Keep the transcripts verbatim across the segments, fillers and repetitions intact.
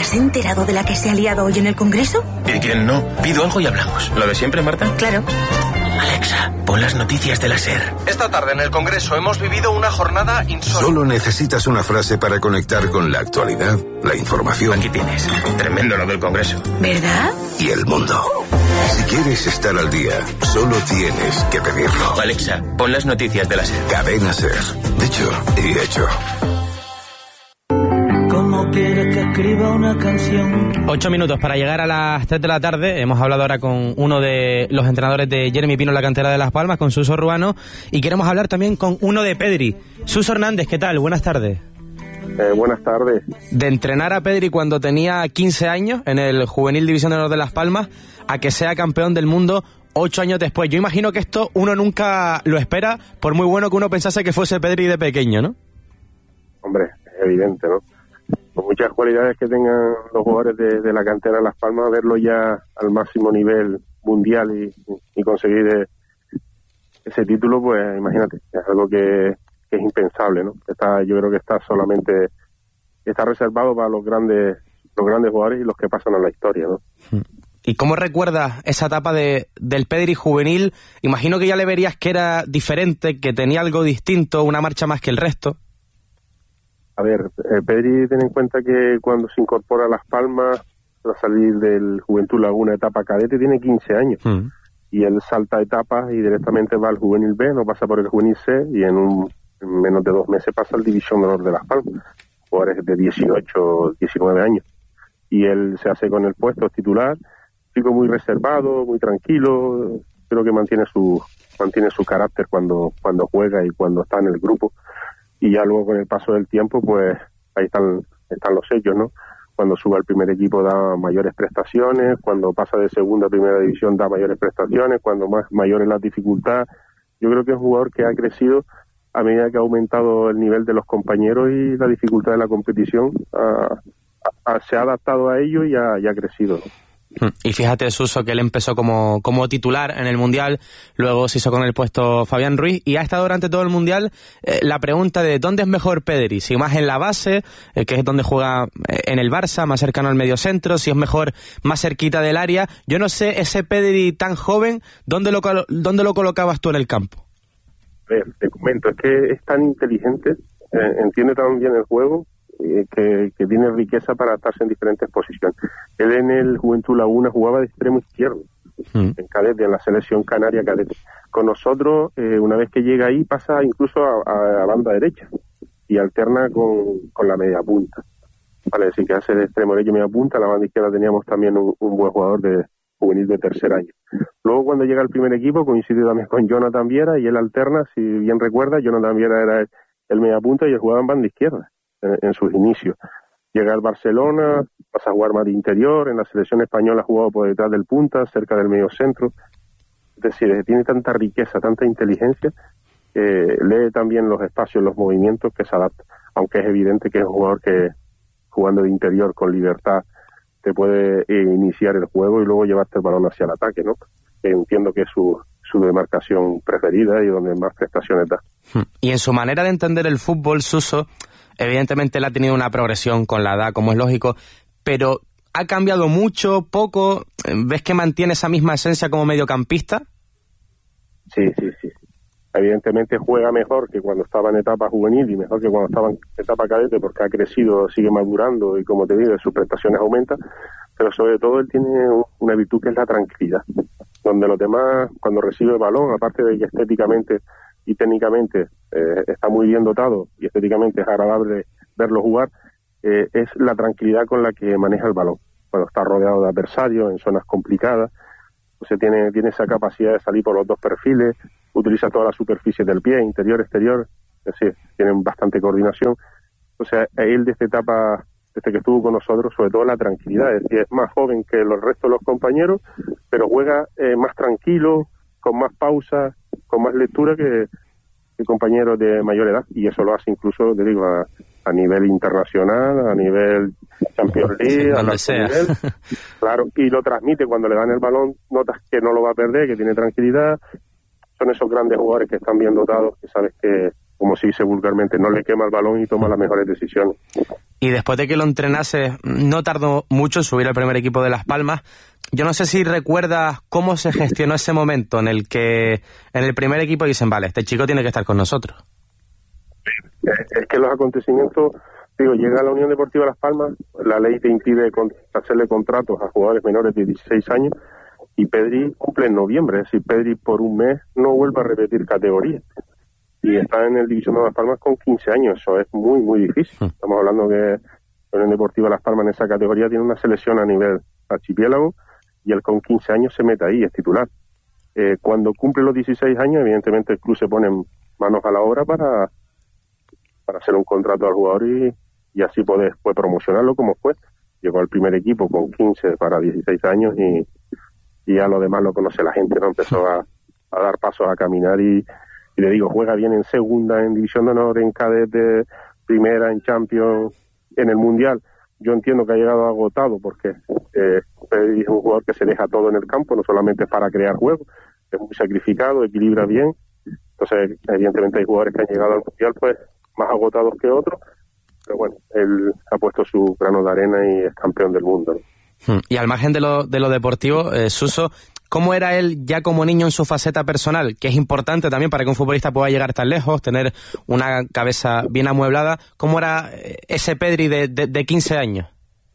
has enterado de la que se ha liado hoy en el Congreso? ¿Y quién no? Pido algo y hablamos. ¿Lo de siempre, Marta? Claro. Alexa, pon las noticias de la SER. Esta tarde en el Congreso hemos vivido una jornada insólita. Solo necesitas una frase para conectar con la actualidad, la información. Aquí tienes. Tremendo lo del Congreso. ¿Verdad? Y el mundo. Si quieres estar al día, solo tienes que pedirlo. Alexa, pon las noticias de la SER. Cadena SER. Dicho y hecho. ¿Cómo quieres que escriba una canción? Ocho minutos para llegar a las tres de la tarde. Hemos hablado ahora con uno de los entrenadores de Jeremy Pino en la cantera de Las Palmas, con Suso Ruano, y queremos hablar también con uno de Pedri. Suso Hernández, ¿qué tal? Buenas tardes. Eh, buenas tardes. De entrenar a Pedri cuando tenía quince años en el Juvenil División de Honor de Las Palmas a que sea campeón del mundo ocho años después. Yo imagino que esto uno nunca lo espera, por muy bueno que uno pensase que fuese Pedri de pequeño, ¿no? Hombre, es evidente, ¿no? Por muchas cualidades que tengan los jugadores de, de la cantera de Las Palmas, verlo ya al máximo nivel mundial y, y conseguir eh, ese título, pues imagínate, es algo que, que es impensable, ¿no? Está, yo creo que está solamente está reservado para los grandes los grandes jugadores y los que pasan a la historia, ¿no? ¿Y cómo recuerdas esa etapa de del Pedri juvenil? Imagino que ya le verías que era diferente, que tenía algo distinto, una marcha más que el resto. A ver, eh, Pedri, ten en cuenta que cuando se incorpora a Las Palmas, a salir del Juventud Laguna etapa cadete, tiene quince años. Mm. Y él salta etapas y directamente va al Juvenil B, no pasa por el Juvenil C, y en, un, en menos de dos meses pasa al División de Honor de Las Palmas. Jugadores de dieciocho, diecinueve años. Y él se hace con el puesto titular, chico muy reservado, muy tranquilo, creo que mantiene su mantiene su carácter cuando cuando juega y cuando está en el grupo. Y ya luego con el paso del tiempo, pues ahí están están los sellos, ¿no? Cuando sube al primer equipo da mayores prestaciones, cuando pasa de segunda a primera división da mayores prestaciones, cuando más mayor es la dificultad. Yo creo que es un jugador que ha crecido a medida que ha aumentado el nivel de los compañeros y la dificultad de la competición. A, a, se ha adaptado a ello y ha, y ha crecido, ¿no? Y fíjate, Suso, que él empezó como, como titular en el Mundial, luego se hizo con el puesto Fabián Ruiz y ha estado durante todo el Mundial eh, la pregunta de ¿dónde es mejor Pedri? Si más en la base, eh, que es donde juega eh, en el Barça, más cercano al mediocentro, si es mejor más cerquita del área. Yo no sé, ese Pedri tan joven, ¿dónde lo, dónde lo colocabas tú en el campo? A ver, te comento, es que es tan inteligente, eh, entiende tan bien el juego, Que, que tiene riqueza para adaptarse en diferentes posiciones. Él en el Juventud Laguna jugaba de extremo izquierdo, mm. en cadete, en la selección canaria cadete. Con nosotros, eh, una vez que llega ahí, pasa incluso a, a, a banda derecha y alterna con, con la media punta. Vale, decir que hace de extremo derecho media punta, a la banda izquierda teníamos también un, un buen jugador de juvenil de tercer año. Luego cuando llega al primer equipo coincide también con Jonathan Viera y él alterna, si bien recuerda, Jonathan Viera era el, el media punta y él jugaba en banda izquierda en sus inicios. Llega al Barcelona, pasa a jugar más de interior, en la selección española ha jugado por detrás del punta, cerca del medio centro. Es decir, tiene tanta riqueza, tanta inteligencia, eh, lee también los espacios, los movimientos, que se adapta. Aunque es evidente que es un jugador que jugando de interior con libertad te puede eh, iniciar el juego y luego llevarte el balón hacia el ataque, ¿no? Que entiendo que es su, su demarcación preferida y donde más prestaciones da. Y en su manera de entender el fútbol, Suso, evidentemente él ha tenido una progresión con la edad, como es lógico, pero ¿ha cambiado mucho, poco? ¿Ves que mantiene esa misma esencia como mediocampista? Sí, sí, sí. Evidentemente juega mejor que cuando estaba en etapa juvenil y mejor que cuando estaba en etapa cadete porque ha crecido, sigue madurando y, como te digo, sus prestaciones aumentan, pero sobre todo él tiene una virtud que es la tranquilidad, donde los demás, cuando recibe el balón, aparte de que estéticamente y técnicamente eh, está muy bien dotado y estéticamente es agradable verlo jugar, eh, es la tranquilidad con la que maneja el balón. Cuando está rodeado de adversarios en zonas complicadas, pues tiene, tiene esa capacidad de salir por los dos perfiles, utiliza toda la superficie del pie, interior, exterior, es decir, tienen bastante coordinación. O sea, él de esta etapa, desde que estuvo con nosotros, sobre todo la tranquilidad, es decir, es más joven que los restos de los compañeros, pero juega eh, más tranquilo, con más pausa, con más lectura que, que compañeros de mayor edad, y eso lo hace incluso, te digo, a, a nivel internacional, a nivel Champions League, a alto nivel, claro, y lo transmite cuando le dan el balón, notas que no lo va a perder, que tiene tranquilidad. Son esos grandes jugadores que están bien dotados, que sabes que, como se dice vulgarmente, no le quema el balón y toma las mejores decisiones. Y después de que lo entrenase, no tardó mucho en subir al primer equipo de Las Palmas. Yo no sé si recuerdas cómo se gestionó ese momento en el que en el primer equipo dicen, vale, este chico tiene que estar con nosotros. Es que los acontecimientos, digo, llega a la Unión Deportiva Las Palmas, la ley te impide hacerle contratos a jugadores menores de dieciséis años, y Pedri cumple en noviembre, es decir, Pedri por un mes no vuelve a repetir categoría. Y está en el División de Las Palmas con quince años, eso es muy, muy difícil. Estamos hablando que la Unión Deportiva Las Palmas en esa categoría tiene una selección a nivel archipiélago, y él con quince años se mete ahí, es titular. Eh, cuando cumple los dieciséis años, evidentemente el club se pone manos a la obra para, para hacer un contrato al jugador y, y así poder pues, promocionarlo como fue. Llegó al primer equipo con quince para dieciséis años y, y a lo demás lo conoce la gente, ¿no? Empezó a, a dar pasos a caminar y, y le digo, juega bien en segunda, en División de Honor, en cadete, primera, en Champions, en el Mundial. Yo entiendo que ha llegado agotado porque eh, es un jugador que se deja todo en el campo, no solamente para crear juego, es muy sacrificado, equilibra bien. Entonces, evidentemente hay jugadores que han llegado al Mundial pues más agotados que otros, pero bueno, él ha puesto su grano de arena y es campeón del mundo, ¿no? Y al margen de lo, de lo deportivo, eh, Suso, ¿cómo era él ya como niño en su faceta personal? Que es importante también para que un futbolista pueda llegar tan lejos, tener una cabeza bien amueblada. ¿Cómo era ese Pedri de, de, de quince años?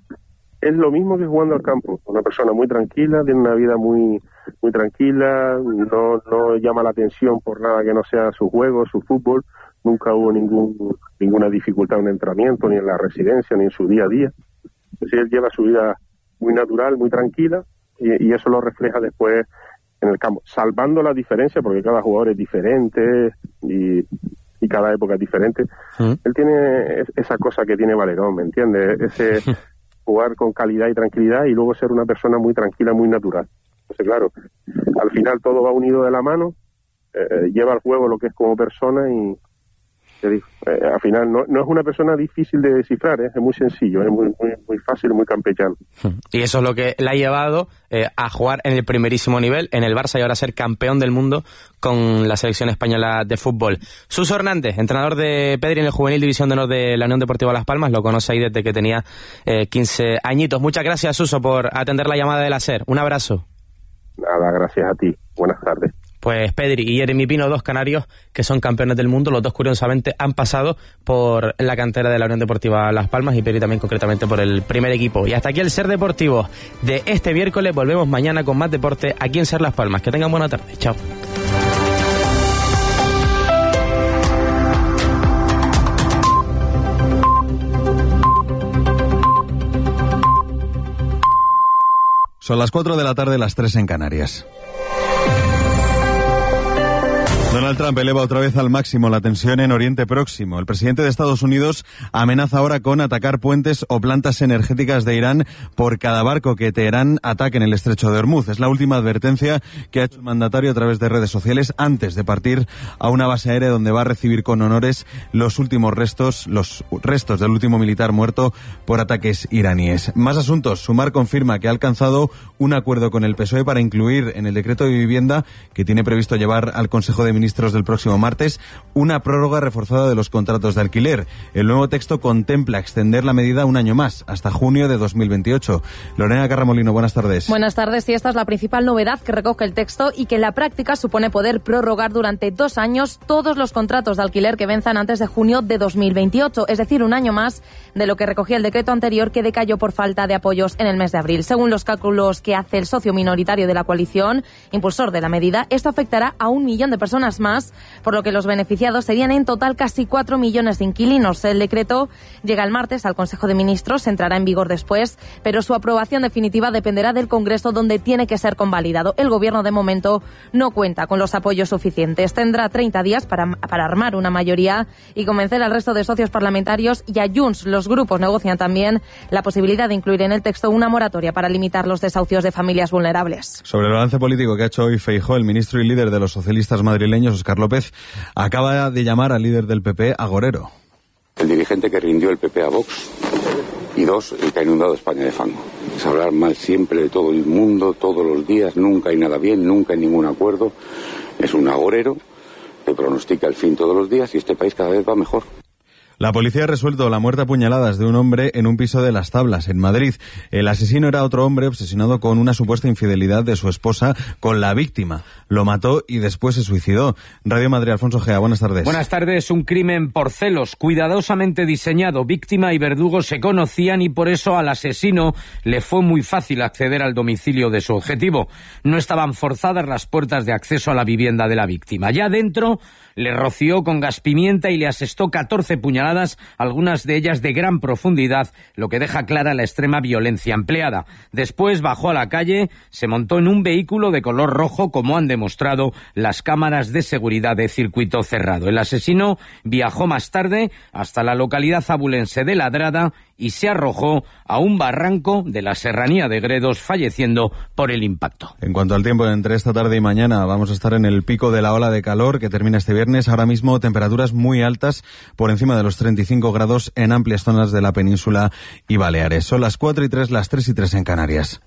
Es lo mismo que jugando al campo. Una persona muy tranquila, tiene una vida muy muy tranquila, no no llama la atención por nada que no sea su juego, su fútbol. Nunca hubo ningún ninguna dificultad en el entrenamiento, ni en la residencia, ni en su día a día. Entonces él lleva su vida muy natural, muy tranquila, y, y eso lo refleja después en el campo, salvando la diferencia, porque cada jugador es diferente y, y cada época es diferente. ¿Mm? Él tiene esa cosa que tiene Valerón, ¿me entiendes? Ese jugar con calidad y tranquilidad y luego ser una persona muy tranquila, muy natural. Entonces, claro, al final todo va unido de la mano, eh, lleva al juego lo que es como persona y te digo, eh, al final no, no es una persona difícil de descifrar, ¿eh? Es muy sencillo, es muy, muy, muy fácil, muy campechano. Y eso es lo que le ha llevado eh, a jugar en el primerísimo nivel, en el Barça, y ahora ser campeón del mundo con la selección española de fútbol. Suso Hernández, entrenador de Pedri en el Juvenil División de Honor de la Unión Deportiva Las Palmas, lo conoce ahí desde que tenía eh, quince añitos. Muchas gracias, Suso, por atender la llamada de la SER. Un abrazo. Nada, gracias a ti. Buenas tardes. Pues Pedri y Jeremy Pino, dos canarios que son campeones del mundo, los dos curiosamente han pasado por la cantera de la Unión Deportiva Las Palmas y Pedri también concretamente por el primer equipo. Y hasta aquí el SER Deportivo de este miércoles. Volvemos mañana con más deporte aquí en SER Las Palmas. Que tengan buena tarde. Chao. Son las cuatro de la tarde, las tres en Canarias. Donald Trump eleva otra vez al máximo la tensión en Oriente Próximo. El presidente de Estados Unidos amenaza ahora con atacar puentes o plantas energéticas de Irán por cada barco que Teherán ataque en el estrecho de Hormuz. Es la última advertencia que ha hecho el mandatario a través de redes sociales antes de partir a una base aérea donde va a recibir con honores los últimos restos, los restos del último militar muerto por ataques iraníes. Más asuntos. Sumar confirma que ha alcanzado un acuerdo con el P S O E para incluir en el decreto de vivienda que tiene previsto llevar al Consejo de Ministros del próximo martes una prórroga reforzada de los contratos de alquiler. El nuevo texto contempla extender la medida un año más, hasta junio de dos mil veintiocho. Lorena Carramolino, buenas tardes. Buenas tardes, y esta es la principal novedad que recoge el texto y que en la práctica supone poder prorrogar durante dos años todos los contratos de alquiler que venzan antes de junio de dos mil veintiocho, es decir, un año más de lo que recogía el decreto anterior que decayó por falta de apoyos en el mes de abril. Según los cálculos que hace el socio minoritario de la coalición, impulsor de la medida, esto afectará a un millón de personas más, por lo que los beneficiados serían en total casi cuatro millones de inquilinos. El decreto llega el martes al Consejo de Ministros, entrará en vigor después, pero su aprobación definitiva dependerá del Congreso, donde tiene que ser convalidado. El Gobierno, de momento, no cuenta con los apoyos suficientes. Tendrá treinta días para, para armar una mayoría y convencer al resto de socios parlamentarios, y a Junts. Los grupos negocian también la posibilidad de incluir en el texto una moratoria para limitar los desahucios de familias vulnerables. Sobre el balance político que ha hecho hoy Feijóo, el ministro y líder de los socialistas madrileños, Óscar López, acaba de llamar al líder del P P agorero. El dirigente que rindió el P P a Vox, y dos, el que ha inundado España de fango. Es hablar mal siempre de todo el mundo, todos los días, nunca hay nada bien, nunca hay ningún acuerdo. Es un agorero que pronostica el fin todos los días y este país cada vez va mejor. La policía ha resuelto la muerte a puñaladas de un hombre en un piso de Las Tablas, en Madrid. El asesino era otro hombre obsesionado con una supuesta infidelidad de su esposa con la víctima. Lo mató y después se suicidó. Radio Madrid, Alfonso Gea, buenas tardes. Buenas tardes. Un crimen por celos, cuidadosamente diseñado. Víctima y verdugo se conocían y por eso al asesino le fue muy fácil acceder al domicilio de su objetivo. No estaban forzadas las puertas de acceso a la vivienda de la víctima. Ya dentro le roció con gas pimienta y le asestó catorce puñaladas, algunas de ellas de gran profundidad, lo que deja clara la extrema violencia empleada. Después bajó a la calle, se montó en un vehículo de color rojo, como han demostrado las cámaras de seguridad de circuito cerrado. El asesino viajó más tarde hasta la localidad abulense de Ladrada y se arrojó a un barranco de la serranía de Gredos, falleciendo por el impacto. En cuanto al tiempo, entre esta tarde y mañana vamos a estar en el pico de la ola de calor que termina este viernes. Ahora mismo temperaturas muy altas, por encima de los treinta y cinco grados en amplias zonas de la península y Baleares. Son las cuatro y tres, las tres y tres en Canarias.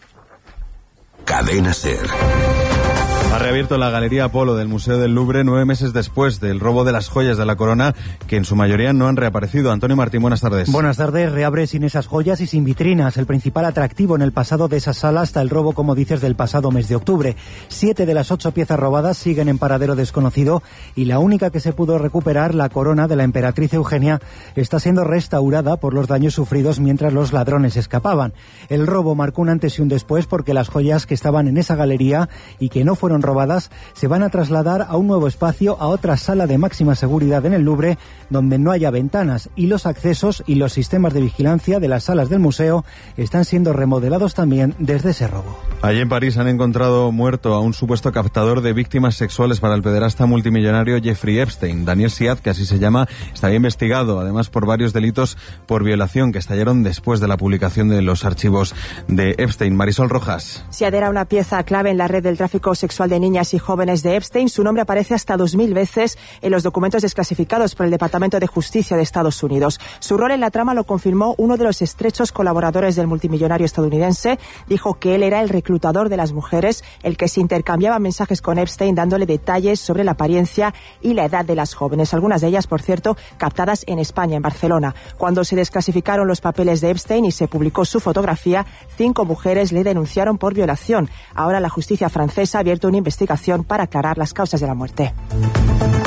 Cadena SER. Ha reabierto la Galería Apolo del Museo del Louvre nueve meses después del robo de las joyas de la corona, que en su mayoría no han reaparecido. Antonio Martín, buenas tardes. Buenas tardes. Reabre sin esas joyas y sin vitrinas. El principal atractivo en el pasado de esa sala hasta el robo, como dices, del pasado mes de octubre. Siete de las ocho piezas robadas siguen en paradero desconocido y la única que se pudo recuperar, la corona de la emperatriz Eugenia, está siendo restaurada por los daños sufridos mientras los ladrones escapaban. El robo marcó un antes y un después porque las joyas que estaban en esa galería y que no fueron robadas se van a trasladar a un nuevo espacio, a otra sala de máxima seguridad en el Louvre, donde no haya ventanas, y los accesos y los sistemas de vigilancia de las salas del museo están siendo remodelados también desde ese robo. Allí en París han encontrado muerto a un supuesto captador de víctimas sexuales para el pederasta multimillonario Jeffrey Epstein. Daniel Siad, que así se llama, estaría investigado además por varios delitos por violación que estallaron después de la publicación de los archivos de Epstein. Marisol Rojas. Siad era una pieza clave en la red del tráfico sexual de niñas y jóvenes de Epstein. Su nombre aparece hasta dos mil veces en los documentos desclasificados por el Departamento de Justicia de Estados Unidos. Su rol en la trama lo confirmó uno de los estrechos colaboradores del multimillonario estadounidense. Dijo que él era el reclutador de las mujeres, el que se intercambiaba mensajes con Epstein dándole detalles sobre la apariencia y la edad de las jóvenes, algunas de ellas, por cierto, captadas en España, en Barcelona. Cuando se desclasificaron los papeles de Epstein y se publicó su fotografía, cinco mujeres le denunciaron por violación. Ahora la justicia francesa ha abierto una investigación para aclarar las causas de la muerte.